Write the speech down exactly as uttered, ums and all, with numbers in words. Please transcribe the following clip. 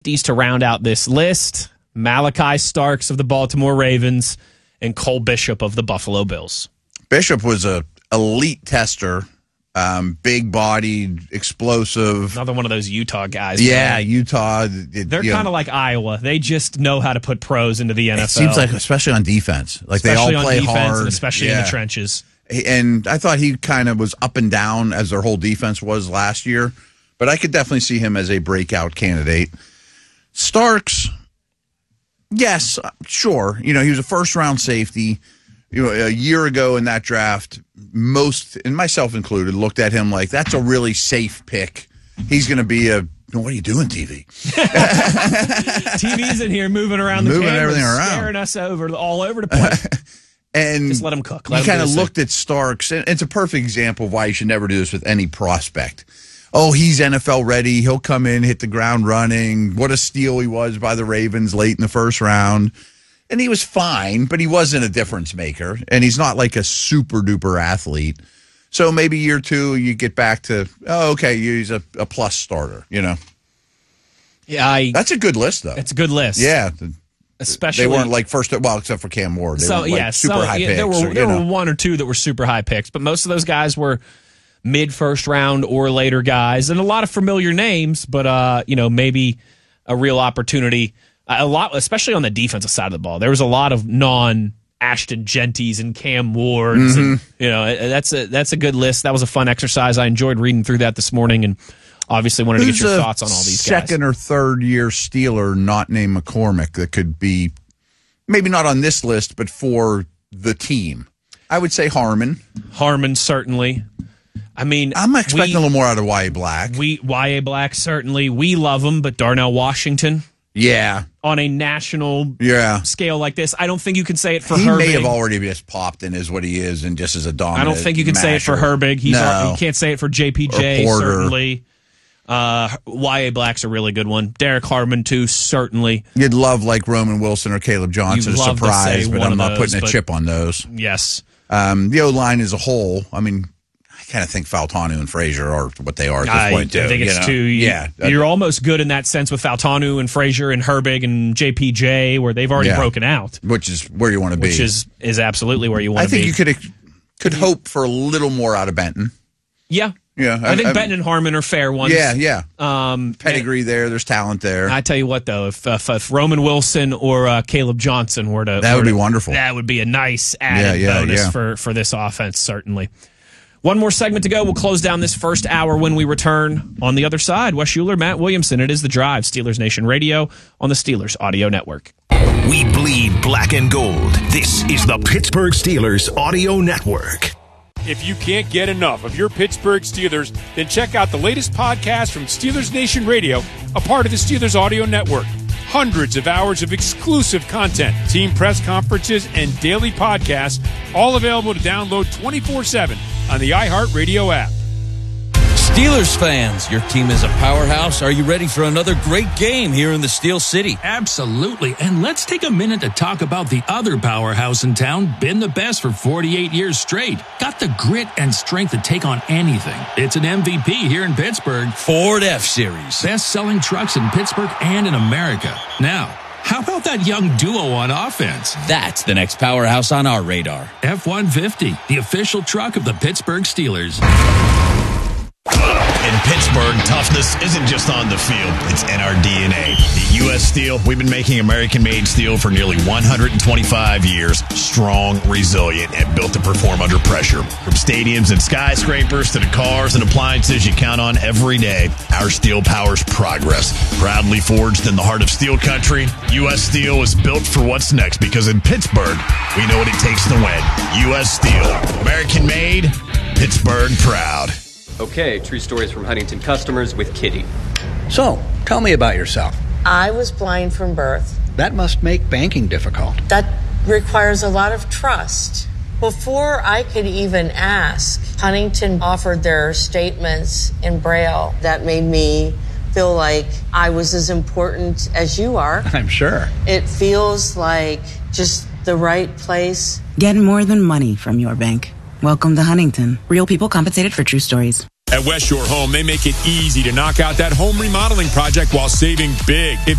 These to round out this list: Malachi Starks of the Baltimore Ravens and Cole Bishop of the Buffalo Bills. Bishop was a elite tester, um, big-bodied, explosive. Another one of those Utah guys. Yeah, man. Utah. It, They're kind of like Iowa. They just know how to put pros into the N F L. It seems like, especially on defense, like especially they all play on defense hard, and especially yeah. in the trenches. And I thought he kind of was up and down as their whole defense was last year, but I could definitely see him as a breakout candidate. Starks, yes, sure. You know, he was a first-round safety. You know, a year ago in that draft, most, and myself included, looked at him like, that's a really safe pick. He's going to be a, what are you doing, T V? T V's in here moving around the moving cameras, everything around. scaring us over all over the place. And just let him cook. Let you kind of looked at Starks, and it's a perfect example of why you should never do this with any prospect. Oh, he's N F L ready. He'll come in, hit the ground running. What a steal he was by the Ravens late in the first round. And he was fine, but he wasn't a difference maker. And he's not like a super duper athlete. So maybe year two, you get back to, oh, okay, he's a, a plus starter, you know? Yeah, I, That's a good list, though. It's a good list. Yeah. Especially, they weren't like first, well, except for Cam Ward. They so, weren't like yeah, super so, high yeah, picks. there were, or, there know. were one or two that were super high picks, but most of those guys were mid-first round or later guys, and a lot of familiar names, but, uh, you know, maybe a real opportunity. A lot, especially on the defensive side of the ball. There was a lot of non-Ashton Genties and Cam Wards. Mm-hmm. And, you know, that's a that's a good list. That was a fun exercise. I enjoyed reading through that this morning, and obviously wanted Who's to get your a thoughts on all these second guys. Second or third year Steeler not named McCormick that could be maybe not on this list, but for the team. I would say Harmon. Harmon, certainly. I mean, I'm expecting we, a little more out of Y A Black. We Y A Black, certainly. We love him, but Darnell Washington. Yeah. On a national yeah. scale like this, I don't think you can say it for he Herbig. He may have already just popped in as what he is and just as a dominant I don't think you can masher. say it for Herbig. He's no. our, you can't say it for J P J, certainly. Uh, Y A Black's a really good one. Derek Harmon, too, certainly. You'd love like Roman Wilson or Caleb Johnson, a surprise, but I'm not those, putting a chip on those. Yes. Um, the O-line as a whole, I mean, I kind of think Fautanu and Frazier are what they are at this I, point, too. I think it's you know? too. You, yeah. You're almost good in that sense with Fautanu and Frazier and Herbig and J P J, where they've already yeah. broken out. Which is where you want to be. Which is, is absolutely where you want I to be. think you could could hope for a little more out of Benton. Yeah. Yeah. I, I think I, Benton and Harmon are fair ones. Yeah, yeah. Um, Pedigree there. There's talent there. I tell you what, though, if, if, if Roman Wilson or uh, Caleb Johnson were to... That were would be to, wonderful. That would be a nice added yeah, yeah, bonus yeah. For, for this offense, certainly. One more segment to go. We'll close down this first hour when we return. On the other side, Wes Schuler, Matt Williamson. It is The Drive, Steelers Nation Radio on the Steelers Audio Network. We bleed black and gold. This is the Pittsburgh Steelers Audio Network. If you can't get enough of your Pittsburgh Steelers, then check out the latest podcast from Steelers Nation Radio, a part of the Steelers Audio Network. Hundreds of hours of exclusive content, team press conferences, and daily podcasts, all available to download twenty-four seven on the iHeartRadio app. Steelers fans, your team is a powerhouse. Are you ready for another great game here in the Steel City? Absolutely. And let's take a minute to talk about the other powerhouse in town, been the best for forty-eight years straight. Got the grit and strength to take on anything. It's an M V P here in Pittsburgh. Ford F-Series. Best-selling trucks in Pittsburgh and in America. Now, how about that young duo on offense? That's the next powerhouse on our radar. F one fifty, the official truck of the Pittsburgh Steelers. In Pittsburgh, toughness isn't just on the field, it's in our D N A. At U S Steel, we've been making American-made steel for nearly one hundred twenty-five years. Strong, resilient, and built to perform under pressure. From stadiums and skyscrapers to the cars and appliances you count on every day, our steel powers progress. Proudly forged in the heart of steel country, U S Steel is built for what's next because in Pittsburgh, we know what it takes to win. U S Steel. American-made, Pittsburgh proud. Okay, true stories from Huntington customers with Kitty. So, tell me about yourself. I was blind from birth. That must make banking difficult. That requires a lot of trust. Before I could even ask, Huntington offered their statements in Braille. That made me feel like I was as important as you are. I'm sure. It feels like just the right place. Get more than money from your bank. Welcome to Huntington. Real people compensated for true stories. At West Shore Home, they make it easy to knock out that home remodeling project while saving big. If